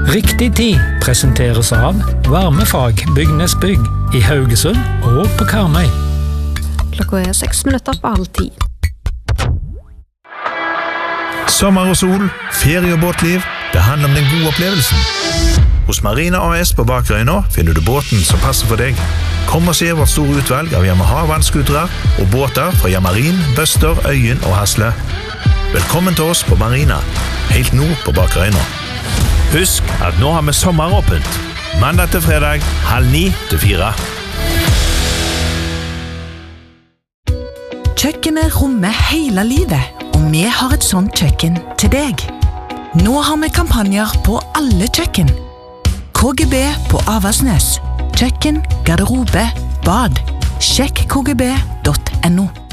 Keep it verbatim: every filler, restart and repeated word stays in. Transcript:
Riktig tid presenteres av Varmefag Bygnesbygg i Haugesund og på Karmøy. Klokka er seks minutter på halv ti. Sommer og sol, ferie og båtliv, det handler om den gode opplevelsen. Hos Marina A S på Bakerøyna finner du båten som passer for deg. Kom og se vårt store utvalg av Yamaha vannskutere og båter fra Yamarin, Bøster, Øyen og Hasle. Velkommen til oss på Marina, helt nord på Bakerøyna. Husk at nå har vi sommeråpent. Mandag til fredag, halv ni til fire. Kjøkkenet rommer hele livet, og vi har et sånt kjøkken til deg. Nå har vi kampanjer på alle kjøkken. K G B på Aversnes. Kjøkken, garderobe, bad. Sjekk k g b punktum n o.